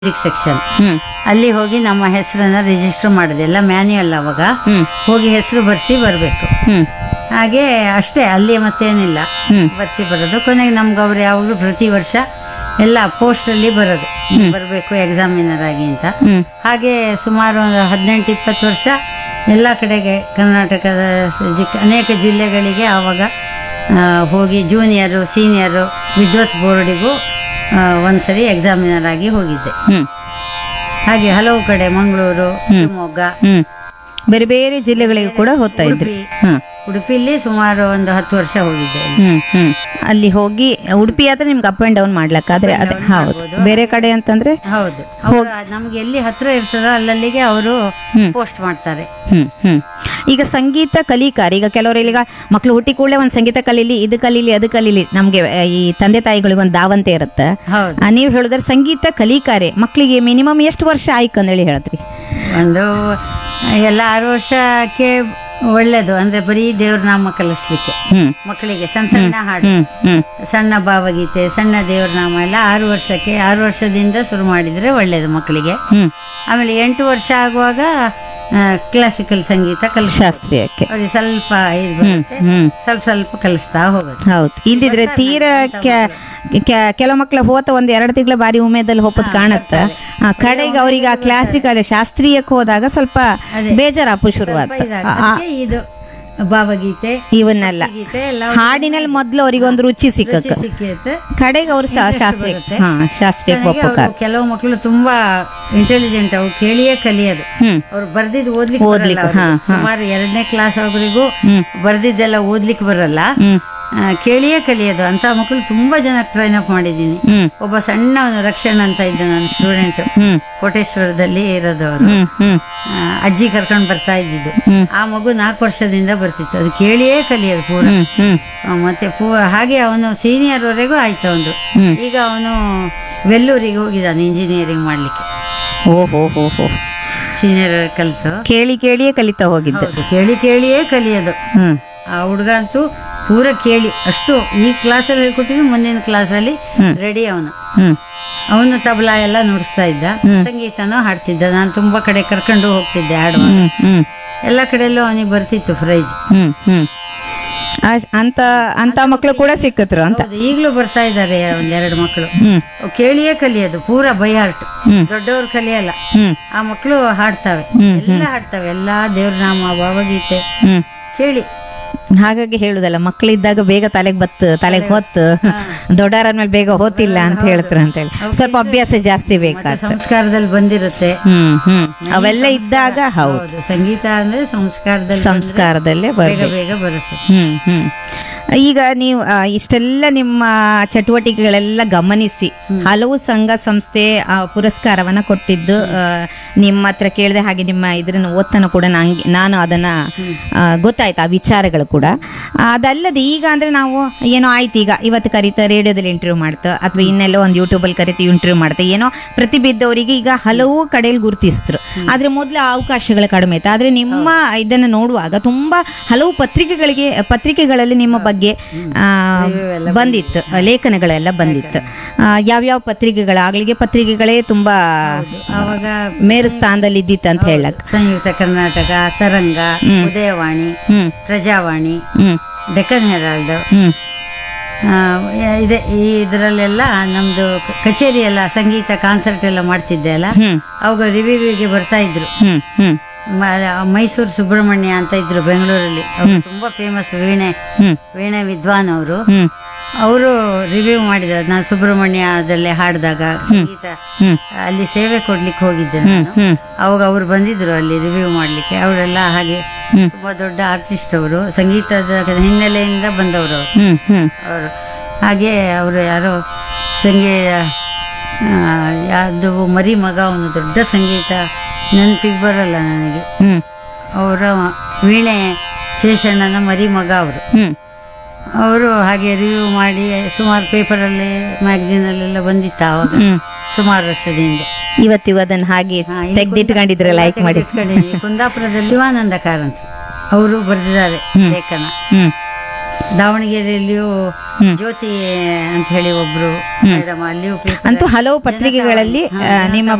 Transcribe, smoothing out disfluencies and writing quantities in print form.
Section ಅಲ್ಲಿ ಹೋಗಿ ನಮ್ಮ ಹೆಸರನ್ನ ರಿಜಿಸ್ಟರ್ ಮಾಡಿದೆ. ಎಲ್ಲ ಮ್ಯಾನ್ಯುಯಲ್ ಅವಾಗ ಹೋಗಿ ಹೆಸರು ಬರ್ಸಿ ಬರಬೇಕು. ಹಾಗೆ ಅಷ್ಟೇ, ಅಲ್ಲಿ ಮತ್ತೇನಿಲ್ಲ, ಬರ್ಸಿ ಬರೋದು. ಕೊನೆಗೆ ನಮ್ಗೆ ಅವ್ರು ಯಾವಾಗಲೂ ಪ್ರತಿ ವರ್ಷ ಎಲ್ಲ ಪೋಸ್ಟಲ್ಲಿ ಬರೋದು, ಬರಬೇಕು ಎಕ್ಸಾಮಿನರ್ ಆಗಿ ಅಂತ. ಹಾಗೆ ಸುಮಾರು ಒಂದು 18-20 ವರ್ಷ ಎಲ್ಲ ಕಡೆಗೆ ಕರ್ನಾಟಕದ ಅನೇಕ ಜಿಲ್ಲೆಗಳಿಗೆ ಆವಾಗ ಹೋಗಿ ಜೂನಿಯರು ಸೀನಿಯರು ವಿದ್ವತ್ ಬೋರ್ಡಿಗೂ ಒಂದ್ಸರಿ ಎಕ್ಸಾಮಿನರ್ ಆಗಿ ಹೋಗಿದ್ದೆ. ಹಾಗೆ ಹಲವು ಕಡೆ ಮಂಗಳೂರು, ಶಿವಮೊಗ್ಗ, ಬೇರೆ ಬೇರೆ ಜಿಲ್ಲೆಗಳಿಗೆ ಕೂಡ ಹೋಗ್ತಾ ಇದ್ರಿ. ಉಡುಪಿಲಿ ಸುಮಾರು ಒಂದು 10 ವರ್ಷ ಹೋಗಿದ್ದೆ. ಅಲ್ಲಿ ಹೋಗಿ ಉಡುಪಿ ಆದ್ರೆ ನಿಮ್ಗೆ ಅಪ್ ಅಂಡ್ ಡೌನ್ ಮಾಡ್ಲಕ್ಕಾದ್ರೆ ಅದೇ ಹೌದು. ಬೇರೆ ಕಡೆ ಅಂತಂದ್ರೆ ಹೌದು, ನಮ್ಗೆ ಎಲ್ಲಿ ಹತ್ರ ಇರ್ತದೋ ಅಲ್ಲಲ್ಲಿಗೆ ಅವರು ಪೋಸ್ಟ್ ಮಾಡ್ತಾರೆ. ಈಗ ಸಂಗೀತ ಕಲಿಕಾರ, ಈಗ ಕೆಲವರು ಈಗ ಮಕ್ಳು ಹುಟ್ಟಿ ಕೂಡಲೇ ಒಂದು ಸಂಗೀತ ಕಲೀಲಿ, ಇದು ಕಲೀಲಿ, ಅದು ಕಲೀಲಿ, ನಮ್ಗೆ ಈ ತಂದೆ ತಾಯಿಗಳಿಗೆ ಒಂದು ದಾವಂತೆ ಇರುತ್ತೆ. ನೀವು ಹೇಳಿದ್ರೆ ಸಂಗೀತ ಕಲಿಕಾರೆ ಮಕ್ಕಳಿಗೆ ಮಿನಿಮಮ್ ಎಷ್ಟು ವರ್ಷ ಆಯ್ಕೆ ಅಂದೇಳಿ ಹೇಳ್ತೀರಿ? ಒಂದು ಎಲ್ಲ 6 ವರ್ಷಕ್ಕೆ ಒಳ್ಳೇದು. ಅಂದ್ರೆ ಬರೀ ದೇವ್ರ ನಾಮ ಕಲಿಸ್ಲಿಕ್ಕೆ ಮಕ್ಕಳಿಗೆ ಸಣ್ಣ ಸಣ್ಣ ಹಾಡು, ಸಣ್ಣ ಭಾವಗೀತೆ, ಸಣ್ಣ ದೇವ್ರ ನಾಮ ಎಲ್ಲ 6 ವರ್ಷಕ್ಕೆ, 6 ವರ್ಷದಿಂದ ಶುರು ಮಾಡಿದ್ರೆ ಒಳ್ಳೇದು ಮಕ್ಕಳಿಗೆ. ಆಮೇಲೆ 8 ವರ್ಷ ಆಗುವಾಗ ಕ್ಲಾಸಿಕಲ್ ಸಂಗೀತ ಶಾಸ್ತ್ರೀಯಕ್ಕೆ ಅವ್ರಿಗೆ ಸ್ವಲ್ಪ ಇದು ಬರುತ್ತೆ, ಸ್ವಲ್ಪ ಸ್ವಲ್ಪ ಕಲಿಸ್ತಾ ಹೋಗೋದು. ಹೌದು, ಇಲ್ದಿದ್ರೆ ತೀರಾ ಕೆಲವು ಮಕ್ಳು ಹೋತ 1-2 ತಿಂಗಳ ಬಾರಿ ಉಮೇದಲ್ಲಿ ಹೋಗೋದು ಕಾಣುತ್ತೆ. ಕಡೆಗೆ ಅವ್ರಿಗೆ ಆ ಕ್ಲಾಸಿಕಲ್ ಶಾಸ್ತ್ರೀಯಕ್ಕೆ ಹೋದಾಗ ಸ್ವಲ್ಪ ಬೇಜಾರಾಪು ಶುರುವಾತ. ಇದು ಭಾವಗೀತೆ ಇವನ್ನೆಲ್ಲ ಹಾಡಿನಲ್ಲಿ ಮೊದ್ಲು ಅವ್ರಿಗೆ ಒಂದು ರುಚಿ ಸಿಕ್ಕತ್ತೆ, ಕಡೆಗೆ ಅವ್ರು ಶಾಸ್ತ್ರೀಯಕ್ಕೆ ಒಪ್ಪುತ್ತಾರೆ. ಕೆಲವು ಮಕ್ಕಳು ತುಂಬಾ ಇಂಟೆಲಿಜೆಂಟ್, ಅವ್ರು ಕೇಳಿಯೇ ಕಲಿಯೋದು. ಅವ್ರು ಬರ್ದಿದ್ದು ಓದ್ಲಿಕ್ಕೆ ಸುಮಾರು 2ನೇ ಕ್ಲಾಸ್ ಅವರಿಗೂ ಬರ್ದಿದ್ದೆಲ್ಲ ಓದ್ಲಿಕ್ಕೆ ಬರಲ್ಲ, ಕೇಳಿಯೇ ಕಲಿಯೋದು. ಅಂತ ಮಕ್ಕಳು ತುಂಬಾ ಜನ ಟ್ರೈನ್ ಅಪ್ ಮಾಡಿದ್ದೀನಿ. ಒಬ್ಬ ಸಣ್ಣ ರಕ್ಷಣ್ ಅಂತ ಇದ್ದ ನನ್ನ ಸ್ಟೂಡೆಂಟ್, ಕೋಟೇಶ್ವರದಲ್ಲಿ ಇರೋದು. ಅವರು ಅಜ್ಜಿ ಕರ್ಕೊಂಡು ಬರ್ತಾ ಇದ್ದಿದ್ದು. ಆ ಮಗು 4 ವರ್ಷದಿಂದ ಬರ್ತಿತ್ತು, ಅದು ಕೇಳಿಯೇ ಕಲಿಯೋದು ಪೂರ. ಮತ್ತೆ ಹಾಗೆ ಅವನು ಸೀನಿಯರ್ ವರೆಗೂ ಆಯ್ತು ಒಂದು. ಈಗ ಅವನು ವೆಲ್ಲೂರಿಗೆ ಹೋಗಿದ್ದಾನೆ ಇಂಜಿನಿಯರಿಂಗ್ ಮಾಡ್ಲಿಕ್ಕೆ. ಓಹೋ, ಸೀನಿಯರ್ ಕಲಿತು ಕೇಳಿಯೇ ಕಲಿತಾ ಹೋಗಿದ್ದು. ಕೇಳಿಯೇ ಕಲಿಯೋದು. ಆ ಹುಡುಗ ಅಂತೂ ಪೂರ ಕೇಳಿ ಅಷ್ಟು ಈ ಕ್ಲಾಸಲ್ಲಿ ಹೇಳ್ಕೊಟ್ಟಿದ್ದು ಮುಂದಿನ ಕ್ಲಾಸಲ್ಲಿ ರೆಡಿ. ಅವನು ತಬಲಾ ಎಲ್ಲ ನುಡಿಸ್ತಾ ಇದ್ದ, ಸಂಗೀತನೂ ಹಾಡ್ತಿದ್ದ. ನಾನು ತುಂಬಾ ಕಡೆ ಕರ್ಕೊಂಡು ಹೋಗ್ತಿದ್ದೆ ಹಾಡುವಾಗ. ಎಲ್ಲ ಕಡೆಯಲ್ಲೂ ಅವನಿಗೆ ಬರ್ತಿತ್ತು ಪ್ರೈಜ್. ಅಂತ ಮಕ್ಕಳು ಕೂಡ ಸಿಕ್ಕತ್ರು ಅಂತ. ಈಗಲೂ ಬರ್ತಾ ಇದ್ದಾರೆ 1-2 ಮಕ್ಕಳು. ಕೇಳಿಯೇ ಕಲಿಯೋದು ಪೂರ ಬೈ ಹಾರ್ಟ್. ದೊಡ್ಡವ್ರು ಕಲಿಯಲ್ಲ, ಆ ಮಕ್ಕಳು ಹಾಡ್ತಾವೆ, ಎಲ್ಲ ಹಾಡ್ತಾವೆ, ಎಲ್ಲಾ ದೇವ್ರ ನಾಮ ಭಾವಗೀತೆ ಕೇಳಿ. ಹಾಗಾಗಿ ಹೇಳುದಲ್ಲ, ಮಕ್ಕಳಿದ್ದಾಗ ಬೇಗ ತಲೆಗೆ ಹೊತ್ತು ದೊಡ್ಡವರಾದ್ಮೇಲೆ ಬೇಗ ಹೋತಿಲ್ಲ ಅಂತ ಹೇಳ್ತಾರೆ ಅಂತ ಹೇಳಿ. ಸ್ವಲ್ಪ ಅಭ್ಯಾಸ ಜಾಸ್ತಿ ಬೇಕಾಗ್ತದೆ, ಸಂಸ್ಕಾರದಲ್ಲಿ ಬಂದಿರುತ್ತೆ. ಅವೆಲ್ಲ ಇದ್ದಾಗ ಹೌದು, ಸಂಗೀತ ಅಂದ್ರೆ ಸಂಸ್ಕಾರದಲ್ಲೇ ಬೇಗ ಬರುತ್ತೆ. ಈಗ ನೀವು ಇಷ್ಟೆಲ್ಲ ನಿಮ್ಮ ಚಟುವಟಿಕೆಗಳೆಲ್ಲ ಗಮನಿಸಿ ಹಲವು ಸಂಘ ಸಂಸ್ಥೆ ಪುರಸ್ಕಾರವನ್ನ ಕೊಟ್ಟಿದ್ದು ನಿಮ್ಮ ಹತ್ರ ಕೇಳಿದೆ. ಹಾಗೆ ನಿಮ್ಮ ಇದನ್ನ ಓದ್ತಾನು ಕೂಡ ನಾನು ಅದನ್ನ ಗೊತ್ತಾಯ್ತು ಆ ವಿಚಾರಗಳು ಕೂಡ. ಅದಲ್ಲದೆ ಈಗ ಅಂದ್ರೆ ನಾವು ಏನೋ ಆಯ್ತು, ಈಗ ಇವತ್ತು ಕರೀತಾ ರೇಡಿಯೋದಲ್ಲಿ ಇಂಟರ್ವ್ಯೂ ಮಾಡ್ತಾ ಅಥವಾ ಇನ್ನೆಲ್ಲೋ ಒಂದು ಯೂಟ್ಯೂಬಲ್ಲಿ ಕರಿತಾ ಇಂಟರ್ವ್ಯೂ ಮಾಡ್ತಾ ಏನೋ ಪ್ರತಿಬಿದ್ದವರಿಗೆ ಈಗ ಹಲವು ಕಡೆಯಲ್ಲಿ ಗುರುತಿಸಿದ್ರು. ಆದ್ರೆ ಮೊದಲು ಅವಕಾಶಗಳು ಕಡಿಮೆ ಇತ್ತು. ಆದ್ರೆ ನಿಮ್ಮ ಇದನ್ನ ನೋಡುವಾಗ ತುಂಬಾ ಹಲವು ಪತ್ರಿಕೆಗಳಲ್ಲಿ ನಿಮ್ಮ ಬಗ್ಗೆ ಬಂದಿತ್ತು, ಲೇಖನಗಳೆಲ್ಲ ಬಂದಿತ್ತು. ಯಾವ್ಯಾವ ಪತ್ರಿಕೆಗಳಾಗ್ಲಿಗೆ ಪತ್ರಿಕೆಗಳೇ ತುಂಬಾ ಅವಾಗ ಮೇರು ಸ್ಥಾನದಲ್ಲಿ ಇದ್ದಿತ್ತು ಅಂತ ಹೇಳಕ್. ಸಂಯುಕ್ತ ಕರ್ನಾಟಕ, ತರಂಗ, ಉದಯವಾಣಿ, ಪ್ರಜಾವಾಣಿ, ಡೆಕ್ಕನ್ ಹೆರಾಲ್ಡ್ ಇದೆ. ಇದರಲ್ಲೆಲ್ಲ ನಮ್ದು ಕಚೇರಿ ಎಲ್ಲ ಸಂಗೀತ ಕಾನ್ಸರ್ಟ್ ಎಲ್ಲ ಮಾಡ್ತಿದ್ದೆ ಅಲ್ಲ, ಅವಾಗ ರಿವ್ಯೂವಿಗೆ ಬರ್ತಾ ಇದ್ರು. ಮೈಸೂರು ಸುಬ್ರಹ್ಮಣ್ಯ ಅಂತ ಇದ್ರು ಬೆಂಗಳೂರಲ್ಲಿ, ಅವರು ತುಂಬಾ ಫೇಮಸ್ ವೀಣೆ ವಿದ್ವಾನ್ ಅವರು ರಿವ್ಯೂ ಮಾಡಿದ್ರು. ನಾನು ಸುಬ್ರಹ್ಮಣ್ಯದಲ್ಲೇ ಹಾಡಿದಾಗ ಸಂಗೀತ ಅಲ್ಲಿ ಸೇವೆ ಕೊಡ್ಲಿಕ್ಕೆ ಹೋಗಿದ್ದೆ ನಾನು. ಅವಾಗ ಅವ್ರು ಬಂದಿದ್ರು ಅಲ್ಲಿ ರಿವ್ಯೂ ಮಾಡ್ಲಿಕ್ಕೆ. ಅವರೆಲ್ಲ ಹಾಗೆ ತುಂಬಾ ದೊಡ್ಡ ಆರ್ಟಿಸ್ಟ್, ಅವರು ಸಂಗೀತದ ಹಿನ್ನೆಲೆಯಿಂದ ಬಂದವರು ಅವರು. ಹಾಗೆ ಅವರು ಯಾರೋ ಯಾರ್ದು ಮರಿ ಮಗ, ಅವನು ದೊಡ್ಡ ಸಂಗೀತ ನೆನಪಿಗೆ ಬರಲ್ಲ ನನಗೆ. ಅವರ ವೀಣೆ ಶೇಷಣ್ಣನ ಮರಿ ಮಗ ಅವರು ಹಾಗೆ ರಿವ್ಯೂ ಮಾಡಿ ಸುಮಾರು ಪೇಪರಲ್ಲಿ ಮ್ಯಾಗಝೀನಲ್ಲೆಲ್ಲ ಬಂದಿತ್ತು ಆವಾಗ, ಸುಮಾರು ವರ್ಷದಿಂದ. ಇವತ್ತಿಗೂ ಅದನ್ನ ಹಾಗೆ ತೆಗೆದಿಟ್ಕೊಂಡಿದ್ರೆ ಲೈಕ್ ಮಾಡಿ. ಕುಂದಾಪುರದಲ್ಲಿ ಶಿವಾನಂದ ಕಾರಂತ್ ಅವರು ಬರೆದಿದ್ದಾರೆ ಲೇಖನ. ದಾವಣಗೆರೆಯಲ್ಲಿಯೂ ಜ್ಯೋತಿ ಅಂತ ಹೇಳಿ ಒಬ್ರು ಮೇಡಮ್, ಅಲ್ಲಿಯೂ paper ಅಂತೂ ಹಲವು ಪತ್ರಿಕೆಗಳಲ್ಲಿ ನಿಮ್ಮ